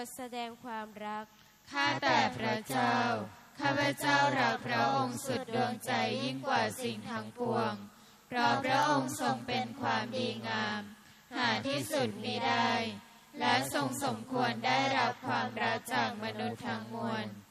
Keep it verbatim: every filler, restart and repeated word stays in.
ดแสดงความรักข้าแต่พระเจ้าข้าพเจ้ารักพระองค์สุดดวงใจยิ่งกว่าสิ่งทั้งปวงเพราะพระองค์ทรงเป็นความดีงามหาที่สุดมิได้และทรงสมควรได้รับความรักจากมนุษย์ทั้งมวล